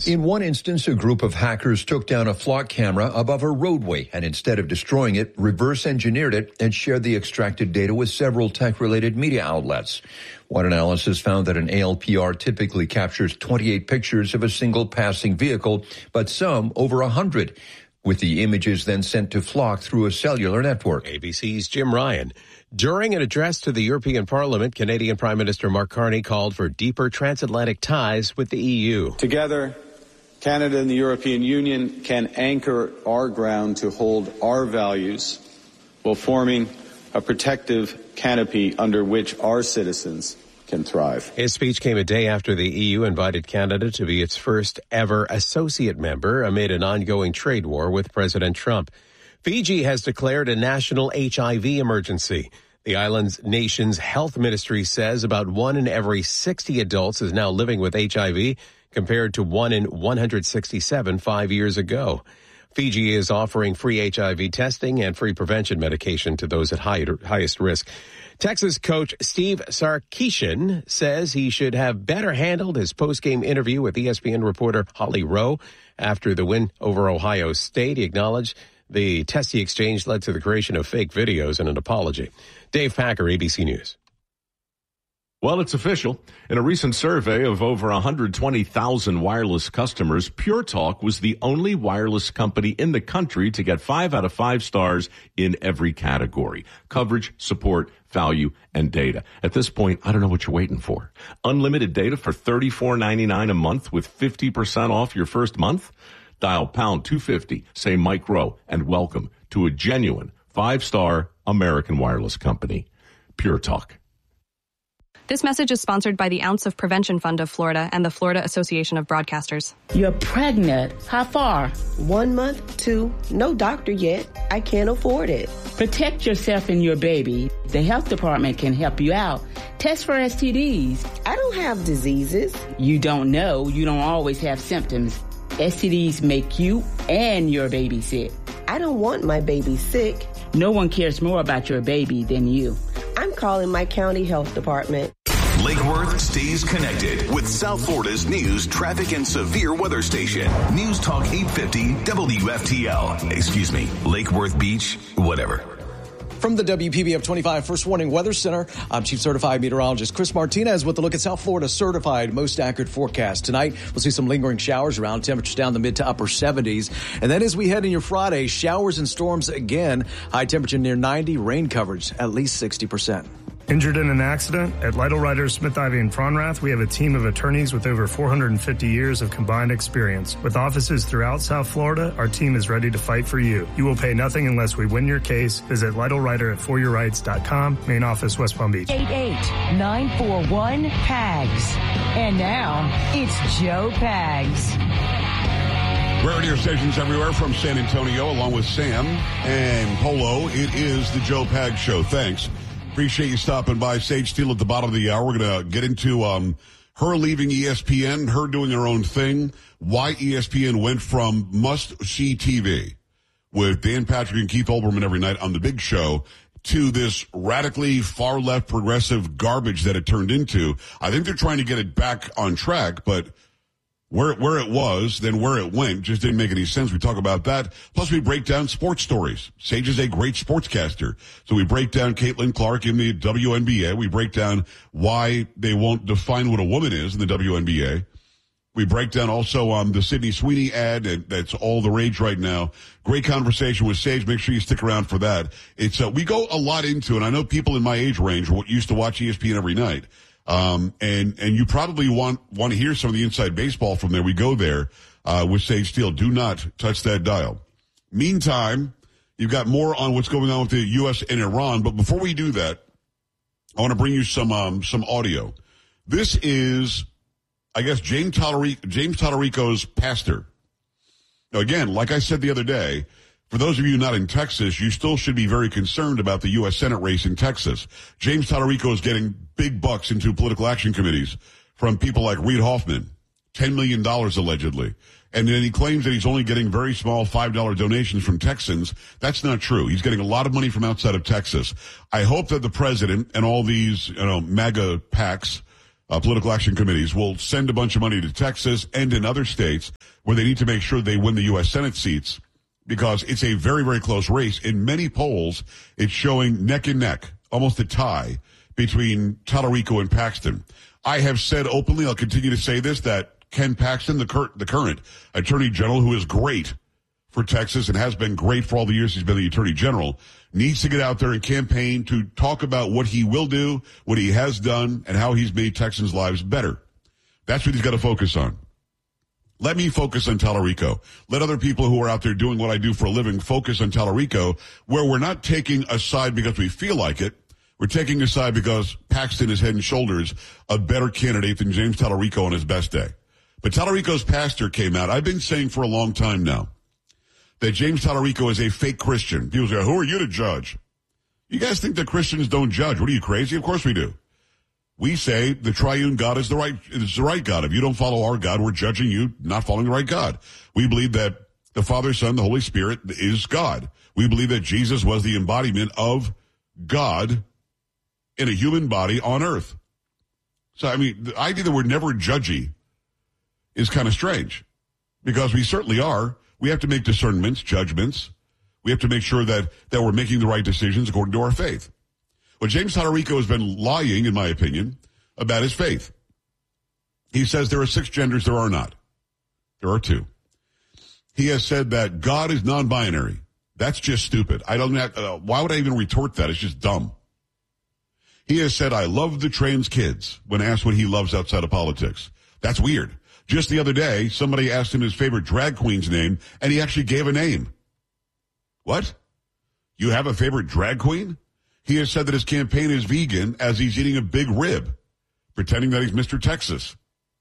In one instance, a group of hackers took down a flock camera above a roadway and instead of destroying it, reverse engineered it and shared the extracted data with several tech-related media outlets. One analysis found that an ALPR typically captures 28 pictures of a single passing vehicle, but some over 100, with the images then sent to Flock through a cellular network. ABC's Jim Ryan. During an address to the European Parliament, Canadian Prime Minister Mark Carney called for deeper transatlantic ties with the EU. Together, Canada and the European Union can anchor our ground to hold our values while forming a protective canopy under which our citizens can thrive. His speech came a day after the EU invited Canada to be its first ever associate member amid an ongoing trade war with President Trump. Fiji has declared a national HIV emergency. The island's nation's health ministry says about 1 in every 60 adults is now living with HIV, compared to 1 in 167 5 years ago. Fiji is offering free HIV testing and free prevention medication to those at highest risk. Texas coach Steve Sarkisian says he should have better handled his post-game interview with ESPN reporter Holly Rowe after the win over Ohio State. He acknowledged the testy exchange led to the creation of fake videos and an apology. Dave Packer, ABC News. Well, it's official. In a recent survey of over 120,000 wireless customers, Pure Talk was the only wireless company in the country to get 5 out of 5 stars in every category: coverage, support, value, and data. At this point, I don't know what you're waiting for. Unlimited data for $34.99 a month with 50% off your first month? Dial pound 250, say Mike Rowe, and welcome to a genuine 5-star American wireless company. Pure Talk. This message is sponsored by the Ounce of Prevention Fund of Florida and the Florida Association of Broadcasters. You're pregnant. How far? 1 month, 2. No doctor yet. I can't afford it. Protect yourself and your baby. The health department can help you out. Test for STDs. I don't have diseases. You don't know. You don't always have symptoms. STDs make you and your baby sick. I don't want my baby sick. No one cares more about your baby than you. I'm calling my county health department. Lake Worth stays connected with South Florida's news, traffic, and severe weather station. News Talk 850 WFTL. Excuse me, Lake Worth Beach, whatever. From the WPBF 25 First Warning Weather Center, I'm Chief Certified Meteorologist Chris Martinez with a look at South Florida's certified most accurate forecast. Tonight, we'll see some lingering showers around, temperatures down the mid to upper 70s. And then as we head in your Friday, showers and storms again. High temperature near 90, rain coverage at least 60%. Injured in an accident? At Lytle Writers, Smith Ivey, and Fronrath, we have a team of attorneys with over 450 years of combined experience. With offices throughout South Florida, our team is ready to fight for you. You will pay nothing unless we win your case. Visit Lytle Writer at foryourrights.com. Main office, West Palm Beach. 88941-PAGS. And now, it's Joe Pags. Radio stations everywhere from San Antonio, along with Sam and Polo. It is the Joe Pags Show. Thanks. Appreciate you stopping by. Sage Steele at the bottom of the hour. We're going to get into her leaving ESPN, her doing her own thing, why ESPN went from must-see TV with Dan Patrick and Keith Olbermann every night on The Big Show to this radically far-left progressive garbage that it turned into. I think they're trying to get it back on track, but where it was, then where it went, just didn't make any sense. We talk about that. Plus, we break down sports stories. Sage is a great sportscaster. So we break down Caitlin Clark in the WNBA. We break down why they won't define what a woman is in the WNBA. We break down also on the Sydney Sweeney ad, and that's all the rage right now. Great conversation with Sage. Make sure you stick around for that. It's we go a lot into, and I know people in my age range used to watch ESPN every night. And you probably want to hear some of the inside baseball from there. We go there, with Sage Steele. Do not touch that dial. Meantime, you've got more on what's going on with the U.S. and Iran. But before we do that, I want to bring you some audio. This is, I guess, James Tallarico's pastor. Now, again, like I said the other day, for those of you not in Texas, you still should be very concerned about the U.S. Senate race in Texas. James Tallarico is getting big bucks into political action committees from people like Reid Hoffman, $10 million allegedly. And then he claims that he's only getting very small $5 donations from Texans. That's not true. He's getting a lot of money from outside of Texas. I hope that the president and all these, MAGA PACs, political action committees will send a bunch of money to Texas and in other states where they need to make sure they win the U.S. Senate seats because it's a very, very close race. In many polls, it's showing neck and neck, almost a tie between Tallarico and Paxton. I have said openly, I'll continue to say this, that Ken Paxton, the current attorney general, who is great for Texas and has been great for all the years he's been the attorney general, needs to get out there and campaign to talk about what he will do, what he has done, and how he's made Texans' lives better. That's what he's got to focus on. Let me focus on Tallarico. Let other people who are out there doing what I do for a living focus on Tallarico, where we're not taking a side because we feel like it. We're taking a side because Paxton is head and shoulders a better candidate than James Tallarico on his best day. But Tallarico's pastor came out. I've been saying for a long time now that James Tallarico is a fake Christian. People say, who are you to judge? You guys think that Christians don't judge. What are you, crazy? Of course we do. We say the triune God is the right God. If you don't follow our God, we're judging you not following the right God. We believe that the Father, Son, the Holy Spirit is God. We believe that Jesus was the embodiment of God in a human body on earth. So, I mean, the idea that we're never judgy is kind of strange because we certainly are. We have to make discernments, judgments. We have to make sure that we're making the right decisions according to our faith. Well, James Tallarico has been lying, in my opinion, about his faith. He says there are 6 genders. There are not. There are 2. He has said that God is non-binary. That's just stupid. Why would I even retort that? It's just dumb. He has said, I love the trans kids when asked what he loves outside of politics. That's weird. Just the other day, somebody asked him his favorite drag queen's name, and he actually gave a name. What? You have a favorite drag queen? He has said that his campaign is vegan as he's eating a big rib, pretending that he's Mr. Texas.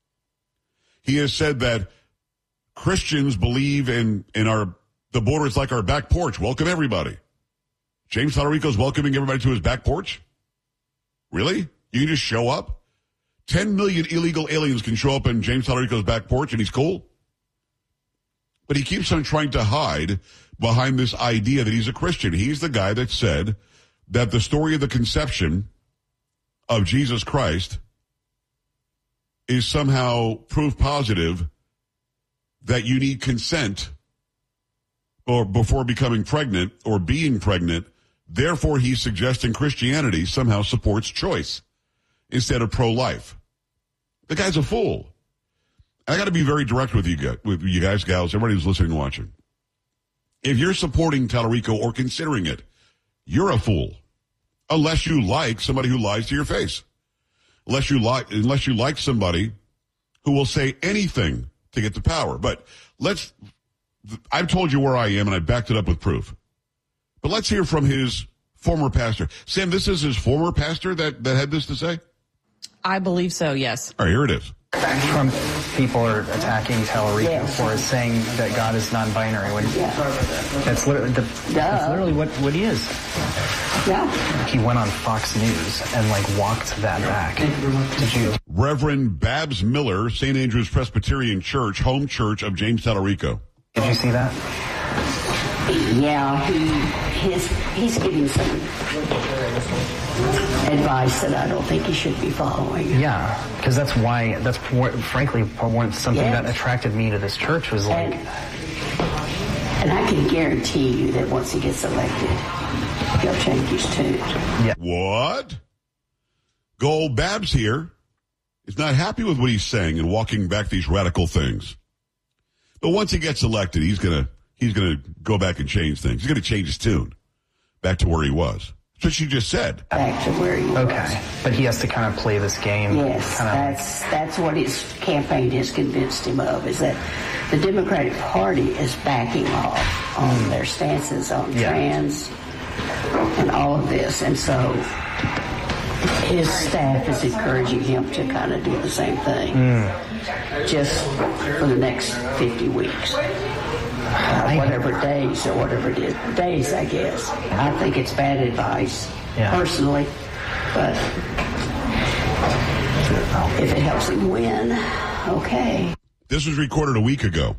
He has said that Christians believe in the border is like our back porch. Welcome everybody. James Tallarico's welcoming everybody to his back porch? Really? You can just show up? 10 million illegal aliens can show up in James Tallarico's back porch and he's cool? But he keeps on trying to hide behind this idea that he's a Christian. He's the guy that said that the story of the conception of Jesus Christ is somehow proof positive that you need consent or before becoming pregnant or being pregnant. Therefore, he's suggesting Christianity somehow supports choice instead of pro-life. The guy's a fool. And I got to be very direct with you guys, gals, everybody who's listening and watching. If you're supporting Tallarico or considering it, you're a fool. Unless you like somebody who lies to your face. Unless you like somebody who will say anything to get the power. But I've told you where I am and I backed it up with proof. But let's hear from his former pastor. Sam, this is his former pastor that had this to say? I believe so, yes. All right, here it is. Trump people are attacking Tallarico for saying that God is non-binary. That's literally what he is. Yeah. He went on Fox News and walked that back. Did you? Reverend Babs Miller, St. Andrew's Presbyterian Church, home church of James Tallarico. Did you see that? Yeah, he's giving some advice that I don't think he should be following. Yeah, because that's frankly something that attracted me to this church was and I can guarantee you that once he gets elected, he'll change his tune. Yeah. What? Gold Babs here is not happy with what he's saying and walking back these radical things. But once he gets elected, he's gonna go back and change things. He's gonna change his tune back to where he was. That's what you just said. Back to where he was. Okay, but he has to kind of play this game. Yes, that's what his campaign has convinced him of, is that the Democratic Party is backing off on their stances on trans and all of this. And so his staff is encouraging him to kind of do the same thing just for the next 50 weeks. Whatever days, I guess. I think it's bad advice, personally, but if it helps him win, okay. This was recorded a week ago.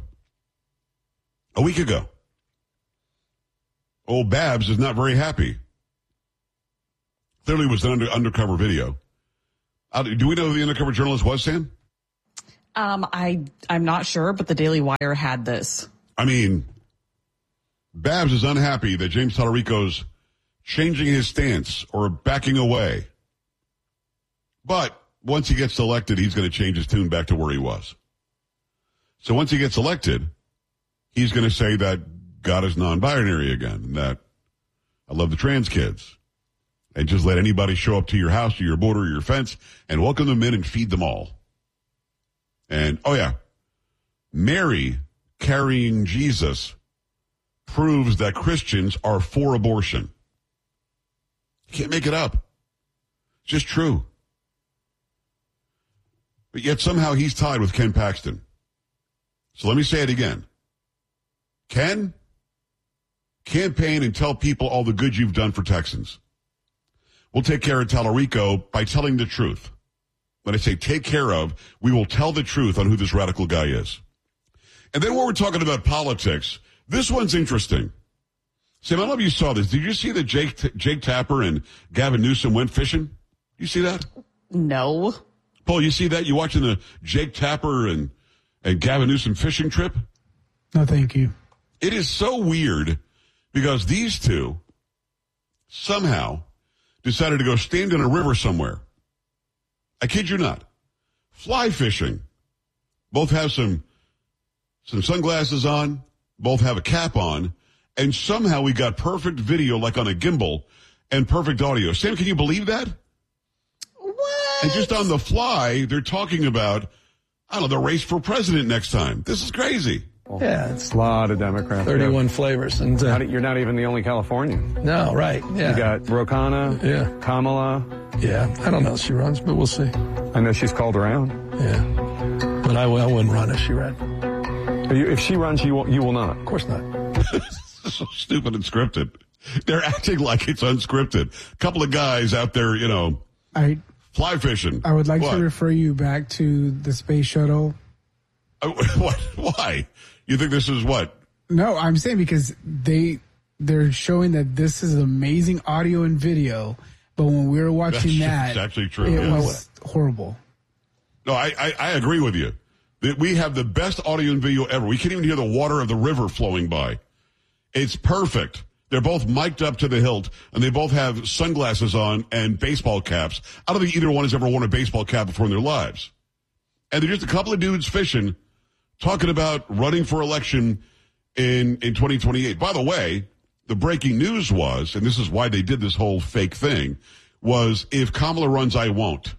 Old Babs is not very happy. Clearly it was an undercover video. Do we know who the undercover journalist was, Sam? I'm not sure, but the Daily Wire had this. I mean, Babs is unhappy that James Tallarico's changing his stance or backing away. But once he gets elected, he's going to change his tune back to where he was. So once he gets elected, he's going to say that God is non-binary again, and that I love the trans kids. And just let anybody show up to your house, to your border, your fence, and welcome them in and feed them all. And, oh yeah, Mary carrying Jesus proves that Christians are for abortion. You can't make it up. It's just true. But yet somehow he's tied with Ken Paxton. So let me say it again. Ken, campaign and tell people all the good you've done for Texans. We'll take care of Tallarico by telling the truth. When I say take care of, we will tell the truth on who this radical guy is. And then when we're talking about politics, this one's interesting. Sam, I don't know if you saw this. Did you see that Jake Tapper and Gavin Newsom went fishing? You see that? No. Paul, you see that? You watching the Jake Tapper and Gavin Newsom fishing trip? No, thank you. It is so weird because these two somehow decided to go stand in a river somewhere. I kid you not. Fly fishing. Both have some sunglasses on. Both have a cap on. And somehow we got perfect video like on a gimbal and perfect audio. Sam, can you believe that? What? And just on the fly, they're talking about, I don't know, the race for president next time. This is crazy. Yeah, it's a lot of Democrats. 31 flavors. And you're not even the only Californian. No, right. Yeah. You got Ro Khanna. Yeah. Kamala. Yeah. I don't know if she runs, but we'll see. I know she's called around. Yeah. But I wouldn't run if she ran. If she runs, you will not. Of course not. So stupid and scripted. They're acting like it's unscripted. A couple of guys out there, fly fishing. I would like to refer you back to the space shuttle. What? Why? You think this is what? No, I'm saying because they're showing that this is amazing audio and video, but when we were watching that's actually true. It was horrible. No, I agree with you. We have the best audio and video ever. We can't even hear the water of the river flowing by. It's perfect. They're both mic'd up to the hilt, and they both have sunglasses on and baseball caps. I don't think either one has ever worn a baseball cap before in their lives. And they're just a couple of dudes fishing, talking about running for election in 2028. By the way, the breaking news was, and this is why they did this whole fake thing, was if Kamala runs, I won't.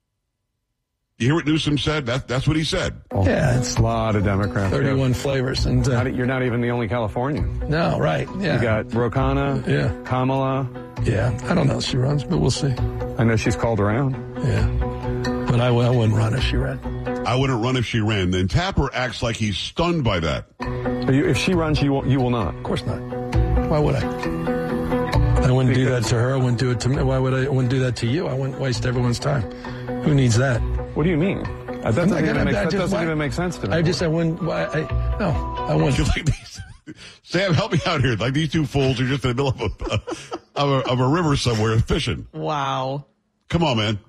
You hear what Newsom said? That's what he said. Yeah, it's a lot of Democrats. 31 flavors. And you're not even the only Californian. No, right. Yeah. You got Ro Khanna. Yeah. Kamala. Yeah. I don't know if she runs, but we'll see. I know she's called around. Yeah. But I wouldn't run if she ran. I wouldn't run if she ran. Then Tapper acts like he's stunned by that. If she runs, you will not. Of course not. Why would I? I wouldn't do that to her. I wouldn't do it to me. Why would I wouldn't do that to you? I wouldn't waste everyone's time. Who needs that? What do you mean? That doesn't even make sense to me. I wouldn't. I wouldn't. Sam, help me out here. Like these two fools are just in the middle of a river somewhere fishing. Wow. Come on, man.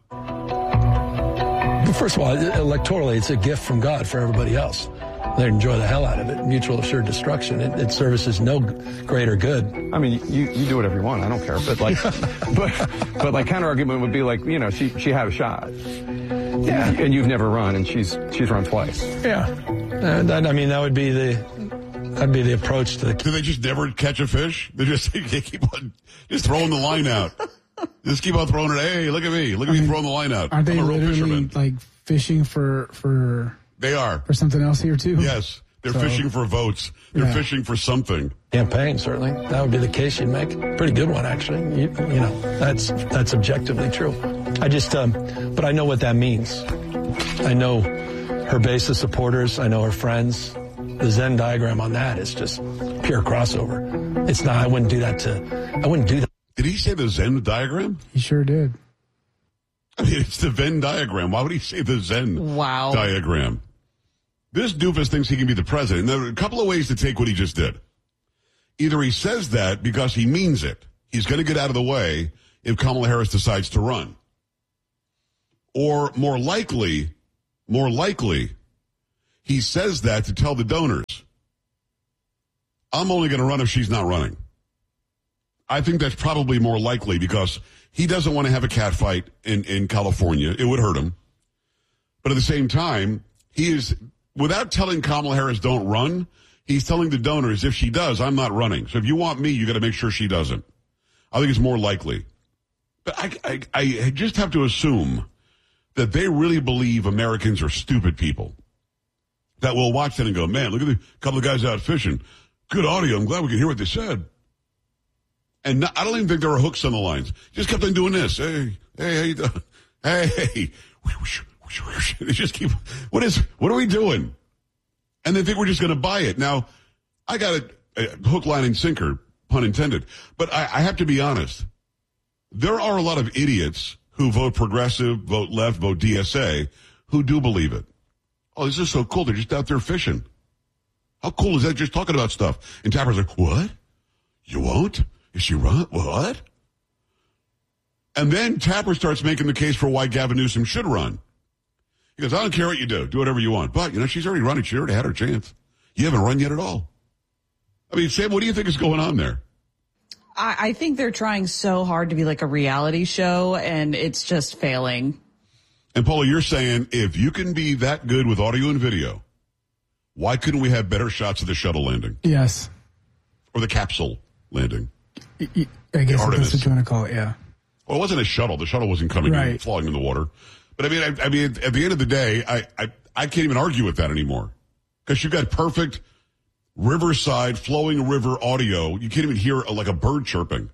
Well, first of all, electorally, it's a gift from God for everybody else. They enjoy the hell out of it. Mutual assured destruction. It services no greater good. I mean, you do whatever you want. I don't care. But like, counter argument would be like, she had a shot. Yeah. And you've never run, and she's run twice. Yeah. And I mean, that'd be the approach to the. Do they just never catch a fish? They keep on just throwing the line out. Just keep on throwing it. Hey, look at me. Look at me throwing the line out. Aren't they literally like fishing for? They are. For something else here, too? Yes. They're fishing for votes. They're fishing for something. Campaign, certainly. That would be the case you'd make. Pretty good one, actually. That's objectively true. But I know what that means. I know her base of supporters. I know her friends. The Venn diagram on that is just pure crossover. It's not, I wouldn't do that. Did he say the Venn diagram? He sure did. I mean, it's the Venn diagram. Why would he say the Venn diagram? This doofus thinks he can be the president. There are a couple of ways to take what he just did. Either he says that because he means it. He's going to get out of the way if Kamala Harris decides to run. Or more likely, he says that to tell the donors, I'm only going to run if she's not running. I think that's probably more likely because he doesn't want to have a cat fight in California. It would hurt him. But at the same time, he is, without telling Kamala Harris don't run, he's telling the donors, if she does, I'm not running. So if you want me, you got to make sure she doesn't. I think it's more likely. But I just have to assume that they really believe Americans are stupid people that will watch that and go, man, look at the couple of guys out fishing. Good audio. I'm glad we can hear what they said. And I don't even think there were hooks on the lines. Just kept on doing this. Hey, how you doing? Hey. They just keep, what are we doing? And they think we're just going to buy it. Now, I got a hook, line, and sinker, pun intended. But I have to be honest. There are a lot of idiots who vote progressive, vote left, vote DSA, who do believe it. Oh, this is so cool. They're just out there fishing. How cool is that? Just talking about stuff. And Tapper's like, what? You won't? Is she run? What? And then Tapper starts making the case for why Gavin Newsom should run. He goes, I don't care what you do. Do whatever you want. But, she's already running. She already had her chance. You haven't run yet at all. I mean, Sam, what do you think is going on there? I think they're trying so hard to be like a reality show, and it's just failing. And, Paula, you're saying if you can be that good with audio and video, why couldn't we have better shots of the shuttle landing? Yes. Or the capsule landing? I guess that's what you want to call it, yeah. Well, it wasn't a shuttle. The shuttle wasn't coming in, falling in the water. But, I mean, at the end of the day, I can't even argue with that anymore. Because you've got perfect riverside, flowing river audio. You can't even hear like a bird chirping.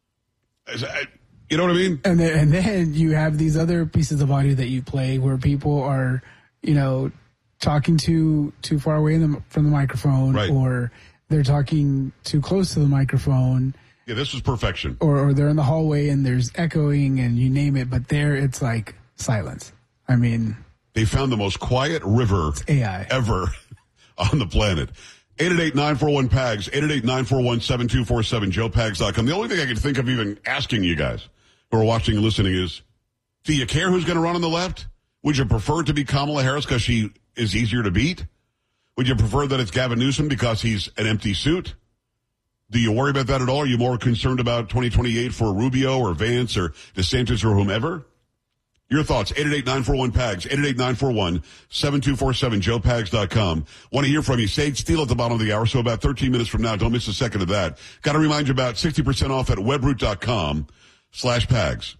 You know what I mean? And then you have these other pieces of audio that you play where people are, talking too far away from the microphone, or they're talking too close to the microphone. Yeah, this was perfection. Or they're in the hallway and there's echoing and you name it, but there it's like silence. I mean, they found the most quiet river ever on the planet. 888-941-PAGS, 888-941-7247, joepags.com. The only thing I can think of even asking you guys who are watching and listening is, do you care who's going to run on the left? Would you prefer it to be Kamala Harris because she is easier to beat? Would you prefer that it's Gavin Newsom because he's an empty suit? Do you worry about that at all? Are you more concerned about 2028 for Rubio or Vance or DeSantis or whomever? Your thoughts, 888-941-PAGS, 888-941-7247, joepags.com. Want to hear from you. Sage Steele at the bottom of the hour, so about 13 minutes from now. Don't miss a second of that. Got to remind you about 60% off at webroot.com/PAGS.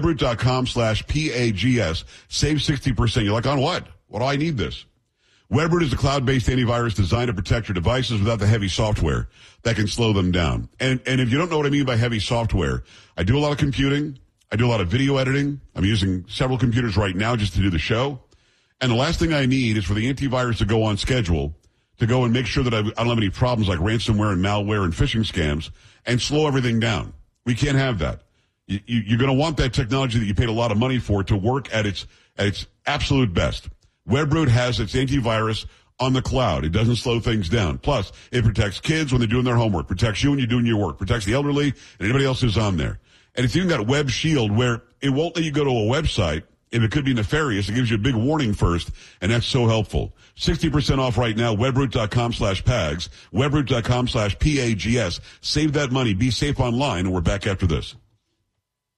Webroot.com/PAGS. Save 60%. You're like, on what? What do I need this? Webroot is a cloud-based antivirus designed to protect your devices without the heavy software that can slow them down. And if you don't know what I mean by heavy software, I do a lot of computing. I do a lot of video editing. I'm using several computers right now just to do the show. And the last thing I need is for the antivirus to go on schedule, to go and make sure that I don't have any problems like ransomware and malware and phishing scams, and slow everything down. We can't have that. You're going to want that technology that you paid a lot of money for to work at its absolute best. Webroot has its antivirus on the cloud. It doesn't slow things down. Plus, it protects kids when they're doing their homework, protects you when you're doing your work, protects the elderly and anybody else who's on there. And it's even got Web Shield where it won't let you go to a website if it could be nefarious. It gives you a big warning first, and that's so helpful. 60% off right now, webroot.com/PAGS, webroot.com/PAGS. Save that money. Be safe online, and we're back after this.